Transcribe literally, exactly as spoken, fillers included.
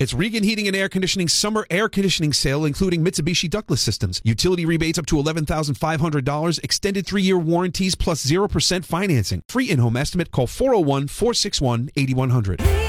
It's Regan Heating and Air Conditioning Summer Air Conditioning Sale, including Mitsubishi ductless systems. Utility rebates up to eleven thousand five hundred dollars. Extended three-year warranties plus zero percent financing. Free in-home estimate. Call four oh one, four six one, eight one hundred.